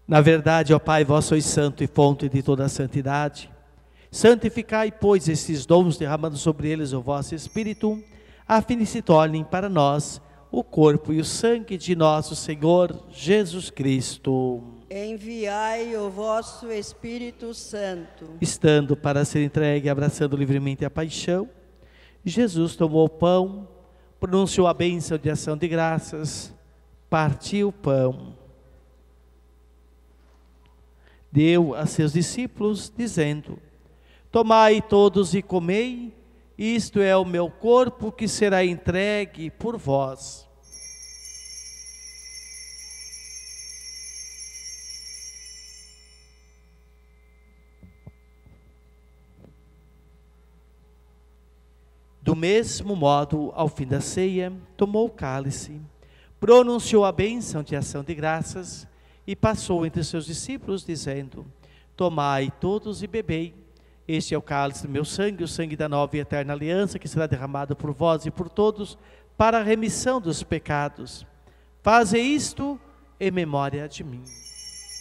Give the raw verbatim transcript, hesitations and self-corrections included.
Na verdade, ó Pai, vós sois santo e fonte de toda a santidade. Santificai, pois, esses dons, derramando sobre eles o vosso Espírito, a fim de se tornem para nós o corpo e o sangue de nosso Senhor Jesus Cristo. Enviai o vosso Espírito Santo. Estando para ser entregue, abraçando livremente a paixão, Jesus tomou o pão, pronunciou a bênção de ação de graças, partiu o pão, deu a seus discípulos, dizendo: tomai todos e comei, isto é o meu corpo que será entregue por vós. Do mesmo modo, ao fim da ceia, tomou o cálice, pronunciou a bênção de ação de graças e passou entre seus discípulos, dizendo: tomai todos e bebei, este é o cálice do meu sangue, o sangue da nova e eterna aliança, que será derramado por vós e por todos, para a remissão dos pecados. Faze isto em memória de mim.